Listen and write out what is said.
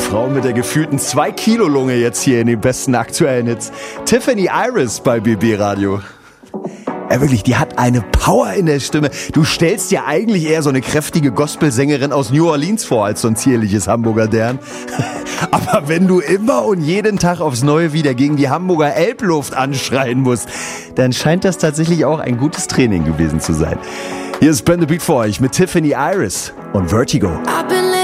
Frau mit der gefühlten 2-Kilo-Lunge jetzt hier in den besten aktuellen Hits. Tiffany Iris bei BB Radio. Ja, wirklich, die hat eine Power in der Stimme. Du stellst dir eigentlich eher so eine kräftige Gospelsängerin aus New Orleans vor, als so ein zierliches Hamburger Dern. Aber wenn du immer und jeden Tag aufs Neue wieder gegen die Hamburger Elbluft anschreien musst, dann scheint das tatsächlich auch ein gutes Training gewesen zu sein. Hier ist Ben the Beat für euch mit Tiffany Iris und Vertigo.